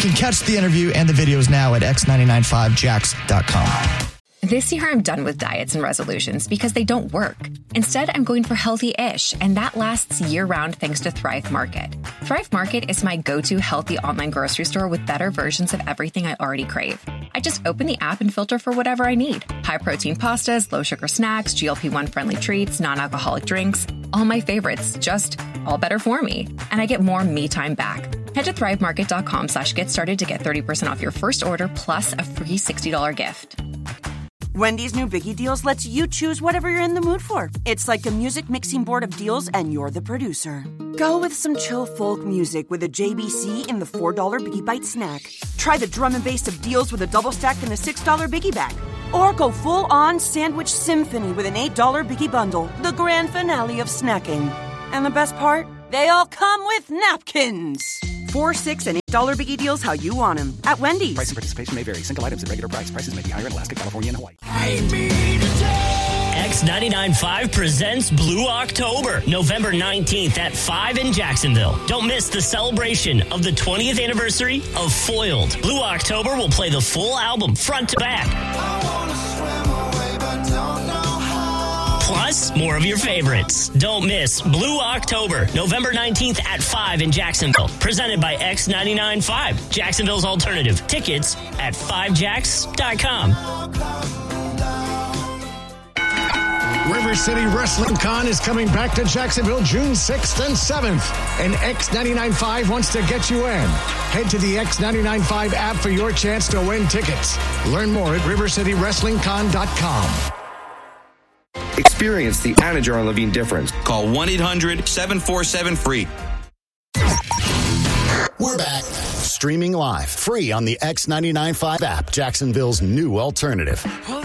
can catch the interview and the videos now at x995jax.com. This year, I'm done with diets and resolutions because they don't work. Instead, I'm going for healthy-ish, and that lasts year-round thanks to Thrive Market. Thrive Market is my go-to healthy online grocery store with better versions of everything I already crave. I just open the app and filter for whatever I need. High-protein pastas, low-sugar snacks, GLP-1 friendly treats, non-alcoholic drinks. All my favorites, just all better for me. And I get more me time back. Head to thrivemarket.com/get started to get 30% off your first order plus a free $60 gift. Wendy's new Biggie Deals lets you choose whatever you're in the mood for. It's like a music mixing board of deals, and you're the producer. Go with some chill folk music with a JBC in the $4 Biggie Bite snack. Try the drum and bass of deals with a double stack in the $6 Biggie Bag. Or go full-on sandwich symphony with an $8 Biggie Bundle, the grand finale of snacking. And the best part? They all come with napkins. $4, $6, and $8 Biggie Deals how you want them at Wendy's. Price and participation may vary. Single items at regular price. Prices may be higher in Alaska, California, and Hawaii. X99.5 presents Blue October, November 19th at 5 in Jacksonville. Don't miss the celebration of the 20th anniversary of Foiled. Blue October will play the full album front to back. Plus, more of your favorites. Don't miss Blue October, November 19th at 5 in Jacksonville. Presented by X99.5, Jacksonville's alternative. Tickets at 5jax.com. River City Wrestling Con is coming back to Jacksonville June 6th and 7th, and X99.5 wants to get you in. Head to the X99.5 app for your chance to win tickets. Learn more at rivercitywrestlingcon.com. Experience the Anna Jar and Levine difference. Call 1-800-747-FREE. We're back. Streaming live, free on the X99.5 app, Jacksonville's new alternative.